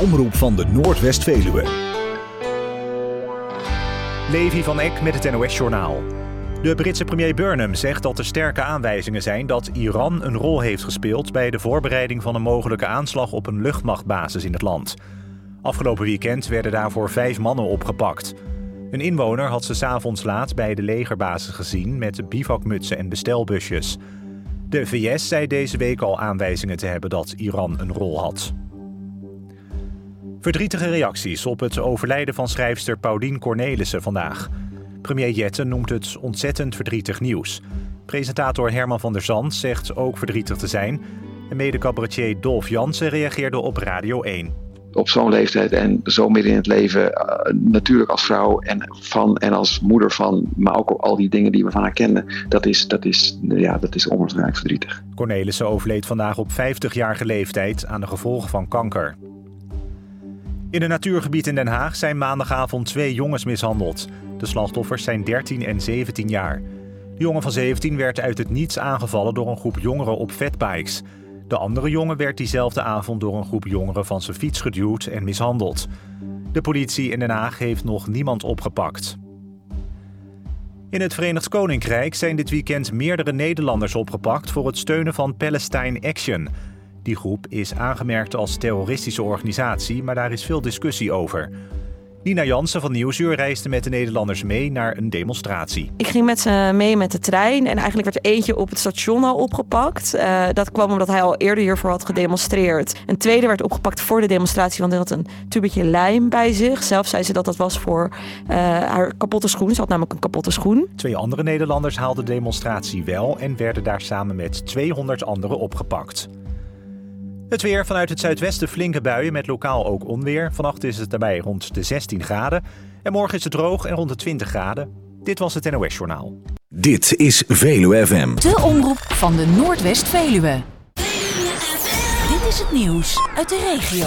omroep van de Noordwest-Veluwe. Levi van Eck met het NOS-journaal. De Britse premier Burnham zegt dat er sterke aanwijzingen zijn dat Iran een rol heeft gespeeld bij de voorbereiding van een mogelijke aanslag op een luchtmachtbasis in het land. Afgelopen weekend werden daarvoor 5 mannen opgepakt. Een inwoner had ze 's avonds laat bij de legerbasis gezien met bivakmutsen en bestelbusjes. De VS zei deze week al aanwijzingen te hebben dat Iran een rol had. Verdrietige reacties op het overlijden van schrijfster Paulien Cornelissen vandaag. Premier Jette noemt het ontzettend verdrietig nieuws. Presentator Herman van der Zand zegt ook verdrietig te zijn. En mede-cabaretier Dolf Jansen reageerde op Radio 1. Op zo'n leeftijd en zo midden in het leven, natuurlijk als vrouw en als moeder van, maar ook al die dingen die we van haar kenden, dat is onwaarschijnlijk verdrietig. Cornelissen overleed vandaag op 50-jarige leeftijd aan de gevolgen van kanker. In een natuurgebied in Den Haag zijn maandagavond 2 jongens mishandeld. De slachtoffers zijn 13 en 17 jaar. De jongen van 17 werd uit het niets aangevallen door een groep jongeren op fatbikes. De andere jongen werd diezelfde avond door een groep jongeren van zijn fiets geduwd en mishandeld. De politie in Den Haag heeft nog niemand opgepakt. In het Verenigd Koninkrijk zijn dit weekend meerdere Nederlanders opgepakt voor het steunen van Palestine Action. Die groep is aangemerkt als terroristische organisatie, maar daar is veel discussie over. Nina Jansen van Nieuwsuur reisde met de Nederlanders mee naar een demonstratie. Ik ging met ze mee met de trein en eigenlijk werd er eentje op het station al opgepakt. Dat kwam omdat hij al eerder hiervoor had gedemonstreerd. Een tweede werd opgepakt voor de demonstratie, want hij had een tubetje lijm bij zich. Zelf zei ze dat dat was voor haar kapotte schoen. Ze had namelijk een kapotte schoen. 2 andere Nederlanders haalden de demonstratie wel en werden daar samen met 200 anderen opgepakt. Het weer: vanuit het zuidwesten flinke buien met lokaal ook onweer. Vannacht is het daarbij rond de 16 graden. En morgen is het droog en rond de 20 graden. Dit was het NOS-journaal. Dit is Veluwe FM. De omroep van de Noordwest-Veluwe. Dit is het nieuws uit de regio.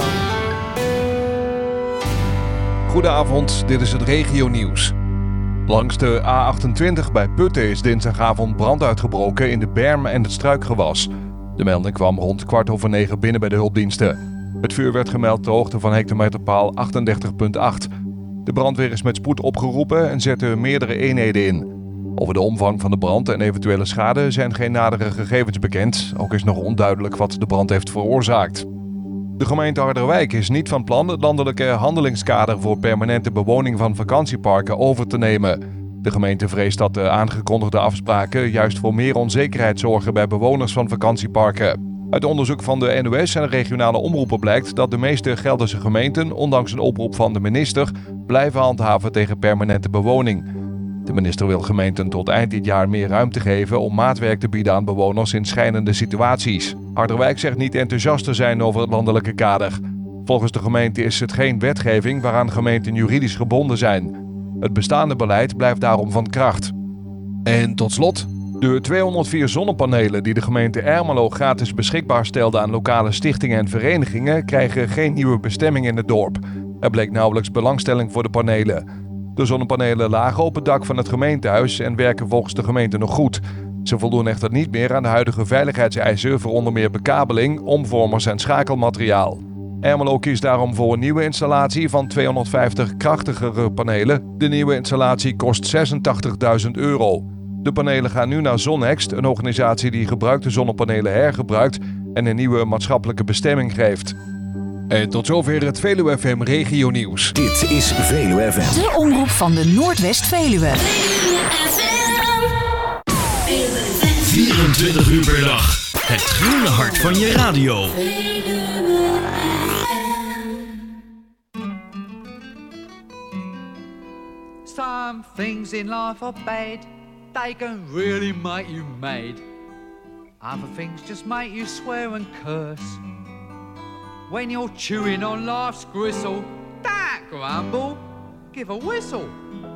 Goedenavond, dit is het regionieuws. Langs de A28 bij Putten is dinsdagavond brand uitgebroken in de berm en het struikgewas. De melding kwam rond 9:15 binnen bij de hulpdiensten. Het vuur werd gemeld ter hoogte van hectometerpaal 38.8. De brandweer is met spoed opgeroepen en zette meerdere eenheden in. Over de omvang van de brand en eventuele schade zijn geen nadere gegevens bekend. Ook is nog onduidelijk wat de brand heeft veroorzaakt. De gemeente Harderwijk is niet van plan het landelijke handelingskader voor permanente bewoning van vakantieparken over te nemen. De gemeente vreest dat de aangekondigde afspraken juist voor meer onzekerheid zorgen bij bewoners van vakantieparken. Uit onderzoek van de NOS en regionale omroepen blijkt dat de meeste Gelderse gemeenten, ondanks een oproep van de minister, blijven handhaven tegen permanente bewoning. De minister wil gemeenten tot eind dit jaar meer ruimte geven om maatwerk te bieden aan bewoners in schijnende situaties. Harderwijk zegt niet enthousiast te zijn over het landelijke kader. Volgens de gemeente is het geen wetgeving waaraan gemeenten juridisch gebonden zijn. Het bestaande beleid blijft daarom van kracht. En tot slot, de 204 zonnepanelen die de gemeente Ermelo gratis beschikbaar stelde aan lokale stichtingen en verenigingen krijgen geen nieuwe bestemming in het dorp. Er bleek nauwelijks belangstelling voor de panelen. De zonnepanelen lagen op het dak van het gemeentehuis en werken volgens de gemeente nog goed. Ze voldoen echter niet meer aan de huidige veiligheidseisen voor onder meer bekabeling, omvormers en schakelmateriaal. Ermelo kiest daarom voor een nieuwe installatie van 250 krachtigere panelen. De nieuwe installatie kost €86.000. De panelen gaan nu naar Zonnext, een organisatie die gebruikte zonnepanelen hergebruikt en een nieuwe maatschappelijke bestemming geeft. En tot zover het Veluwe FM regionieuws. Dit is Veluwe FM. De omroep van de Noordwest-Veluwe. 24 uur per dag. Het groene hart van je radio. Some things in life are bad. They can really make you mad. Other things just make you swear and curse. When you're chewing on life's gristle, don't grumble, give a whistle.